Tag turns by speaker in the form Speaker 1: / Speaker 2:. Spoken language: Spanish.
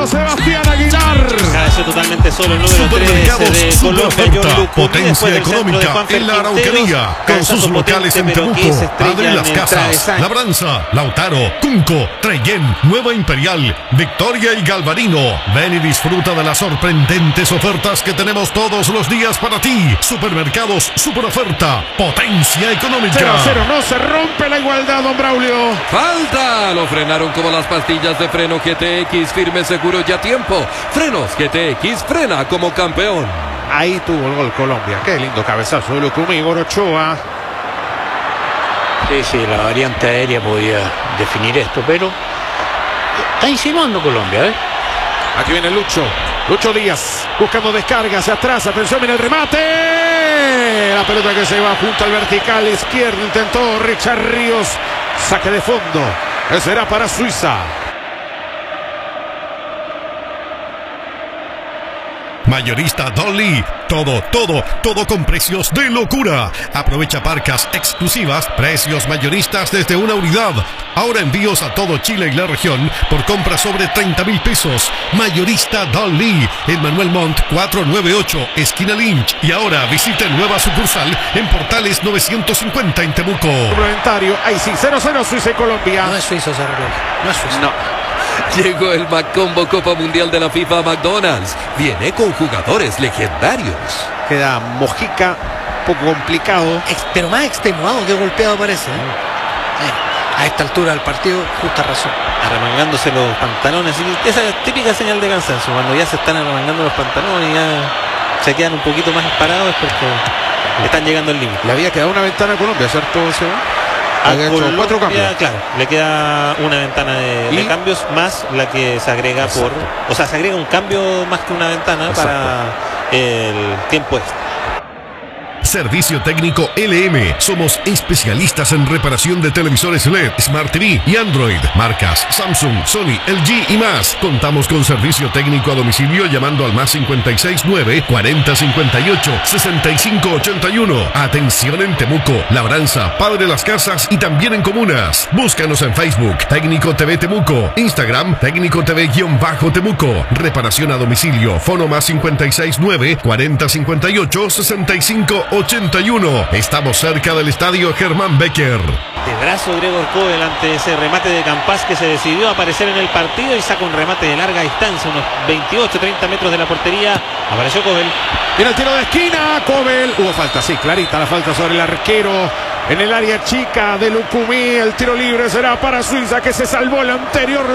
Speaker 1: Sebastián Aguilar.
Speaker 2: Cabeció totalmente solo el número 13 de Colombia.
Speaker 3: Potencia económica en la Araucanía. Con sus locales en Temuco, Padre Las Casas, Labranza, Lautaro, Cunco, Trellén, Nueva Imperial, Victoria y Galvarino. Ven y disfruta de las sorprendentes ofertas que tenemos todos los días para ti. Supermercados Super Oferta. Potencia económica.
Speaker 1: 0-0, no se rompe la igualdad, don Braulio.
Speaker 4: ¡Falta! Lo frenaron como las pastillas de freno GTX, firme, seguro y a tiempo. Frenos GTX, frena como campeón.
Speaker 1: Ahí tuvo el gol Colombia. Qué lindo cabezazo de Lucumí, Igor Ochoa.
Speaker 5: Sí, la variante aérea podía definir esto, pero está insinuando Colombia, ¿eh?
Speaker 1: Aquí viene Lucho Díaz, buscando descarga hacia atrás, atención, viene el remate. La pelota que se va junto al vertical izquierdo, intentó Richard Ríos, saque de fondo, será para Suiza.
Speaker 3: Mayorista Dolly, todo con precios de locura. Aprovecha parcas exclusivas, precios mayoristas desde una unidad. Ahora envíos a todo Chile y la región por compra sobre 30.000 pesos. Mayorista Dolly, en Manuel Montt 498, esquina Lynch. Y ahora visite nueva sucursal en Portales 950 en Temuco.
Speaker 1: Complementario, ahí sí, 0-0 Suiza y Colombia.
Speaker 5: No es suizo ese reloj, no es suizo.
Speaker 4: No. Llegó el McCombo Copa Mundial de la FIFA a McDonald's. Viene con jugadores legendarios.
Speaker 1: Queda Mojica, un poco complicado.
Speaker 5: Pero más extenuado que golpeado parece, ¿eh? A esta altura del partido, justa razón.
Speaker 2: Arremangándose los pantalones. Esa es típica señal de cansancio. Cuando ya se están arremangando los pantalones y ya se quedan un poquito más parados es porque están llegando al límite.
Speaker 1: Le había quedado una ventana a Colombia, ¿cierto, Seba?
Speaker 2: A
Speaker 1: Colombia, 4 cambios.
Speaker 2: claro, le queda una ventana de cambios más la que se agrega por... O sea, se agrega un cambio más que una ventana para el tiempo extra.
Speaker 3: Servicio técnico LM. Somos especialistas en reparación de televisores LED, Smart TV y Android. Marcas Samsung, Sony, LG y más. Contamos con servicio técnico a domicilio llamando al más 569 40 58 65 81. Atención en Temuco, Labranza, Padre Las Casas y también en comunas. Búscanos en Facebook, Técnico TV Temuco, Instagram, Técnico TV-Temuco. Reparación a domicilio, fono más 569 40 58 65 81. Estamos cerca del estadio Germán Becker.
Speaker 2: De brazo Gregor Kobel ante ese remate de Campas que se decidió a aparecer en el partido y saca un remate de larga distancia, unos 28-30 metros de la portería. Apareció Kobel.
Speaker 1: Viene el tiro de esquina, Kobel. Hubo falta, sí, clarita la falta sobre el arquero en el área chica de Lucumí. El tiro libre será para Suiza, que se salvó el anterior.